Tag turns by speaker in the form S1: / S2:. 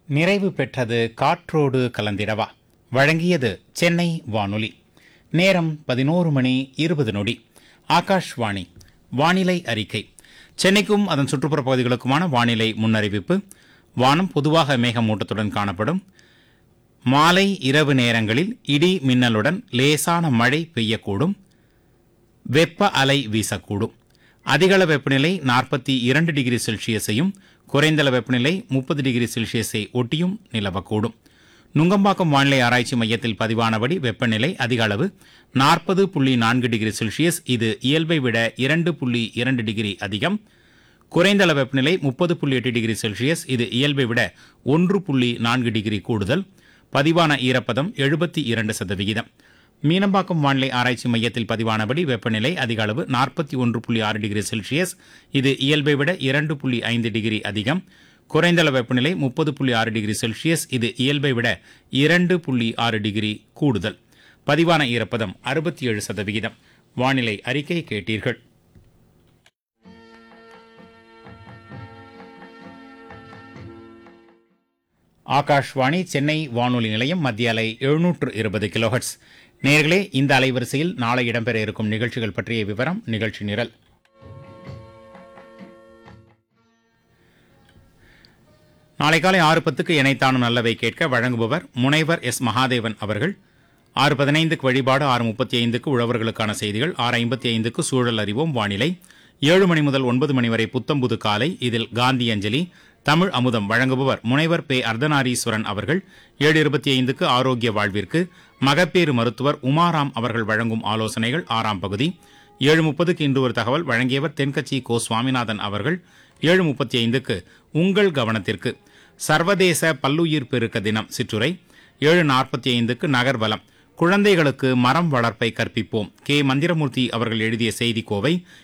S1: நிறைவு பெற்றது காற்றோடு கலந்திடவா. வழங்கியது சென்னை வானொலி. நேரம் 11:20. ஆகாஷ்வாணி. வானிலை அறிக்கை. சென்னைக்கும் அதன் சுற்றுப்புற பகுதிகளுக்குமான வானிலை முன்னறிவிப்பு. வானம் பொதுவாக மேகமூட்டத்துடன் காணப்படும். மாலை இரவு நேரங்களில் இடி மின்னலுடன் லேசான மழை பெய்யக்கூடும். வெப்ப அலை வீசக்கூடும். அதிகள வெப்பநிலை 42 டிகிரி செல்சியஸையும் குறைந்தள வெப்பநிலை 30 டிகிரி செல்சியஸை ஒட்டியும் நிலவக்கூடும். நுங்கம்பாக்கம் வானிலை ஆராய்ச்சி மையத்தில் பதிவானபடி வெப்பநிலை அதிக அளவு 40.4 டிகிரி செல்சியஸ், இது இயல்பை விட 2.2 டிகிரி அதிகம். குறைந்தள வெப்பநிலை 30.8 டிகிரி செல்சியஸ், இது இயல்பை விட 1.4 டிகிரி கூடுதல். பதிவான ஈரப்பதம் 72%. மீனம்பாக்கம் வானிலை ஆராய்ச்சி மையத்தில் பதிவானபடி வெப்பநிலை அதிக அளவு 41.6 டிகிரி செல்சியஸ், இது இயல்பை விட 2.5 டிகிரி அதிகம். குறைந்தள வெப்பநிலை 30.6 டிகிரி செல்சியஸ், இது இயல்பை விட 2.6 டிகிரி கூடுதல். பதிவான ஈரப்பதம் 67%. வானிலை அறிக்கை கேட்டீர்கள். ஆகாஷ்வாணி சென்னை வானொலி நிலையம், மத்திய அலை 720 கிலோஹெர்ட்ஸ். நேர்களே, இந்த அலைவரிசையில் நாளை இடம்பெற இருக்கும் நிகழ்ச்சிகள் பற்றிய விவரம், நிகழ்ச்சி நிரல். நாளை காலை 6:10 இணைத்தானும் நல்லவை கேட்க வழங்குபவர் முனைவர் எஸ். மகாதேவன் அவர்கள். 6:15 வழிபாடு, 6:35 உழவர்களுக்கான செய்திகள், 6:55 சூழல் அறிவோம் வானிலை, 7 மணி முதல் 9 மணி வரை புத்தம்புது காலை. இதில் காந்தி அஞ்சலி, தமிழ் அமுதம் வழங்குபவர் முனைவர் பே. அர்த்தநாரீஸ்வரன் அவர்கள். 7:25 ஆரோக்கிய வாழ்விற்கு மகப்பேறு மருத்துவர் உமாராம் அவர்கள் வழங்கும் ஆலோசனைகள் 6ஆம் பகுதி. 7:30 இன்று ஒரு தகவல் வழங்கியவர் தென்கட்சி கோ. சுவாமிநாதன் அவர்கள். 7:35 உங்கள் கவனத்திற்கு சர்வதேச பல்லுயிர் பெருக்க தினம் சிற்றுரை. 7:45 நகர்வலம், குழந்தைகளுக்கு மரம் வளர்ப்பை கற்பிப்போம், கே. மந்திரமூர்த்தி அவர்கள் எழுதிய செய்தி கோவை.